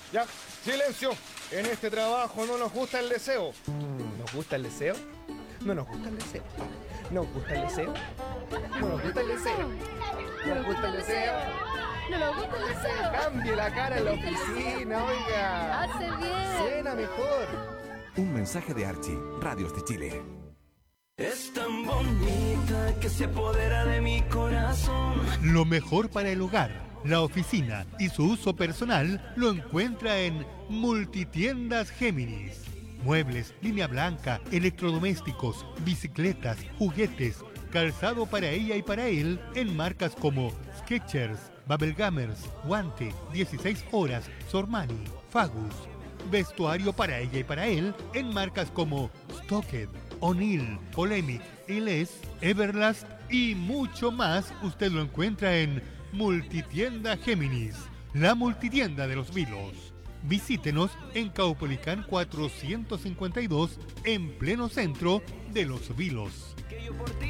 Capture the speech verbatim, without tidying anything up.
Ya, silencio. En este trabajo no nos gusta el deseo. ¿Nos gusta el deseo? No nos gusta el deseo. ¿Nos gusta el deseo? No nos gusta el deseo. ¿No nos gusta el deseo? No nos gusta el deseo. Cambie la cara en la oficina, oiga. Hace bien. Suena mejor. Un mensaje de Archie, Radios de Chile. Es tan bonita que se apodera de mi corazón. Lo mejor para el hogar, la oficina y su uso personal lo encuentra en Multitiendas Géminis. Muebles, línea blanca, electrodomésticos, bicicletas, juguetes, calzado para ella y para él en marcas como Skechers, Bubblegummers, Guante, dieciséis horas, Sormani, Fagus. Vestuario para ella y para él en marcas como Stocked, O'Neill, Polemic, Les, Everlast y mucho más. Usted lo encuentra en Multitienda Géminis, la multitienda de los vilos. Visítenos en Caupolicán cuatrocientos cincuenta y dos, en pleno centro de Los Vilos.